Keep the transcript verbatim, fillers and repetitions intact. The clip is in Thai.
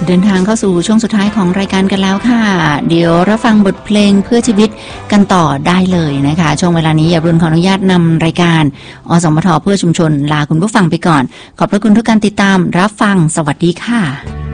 เดินทางเข้าสู่ช่วงสุดท้ายของรายการกันแล้วค่ะเดี๋ยวรับฟังบทเพลงเพื่อชีวิตกันต่อได้เลยนะคะช่วงเวลานี้อย่ารุนขออนุญาตนำรายการอสมทเพื่อชุมชนลาคุณผู้ฟังไปก่อนขอบพระคุณทุกการติดตามรับฟังสวัสดีค่ะ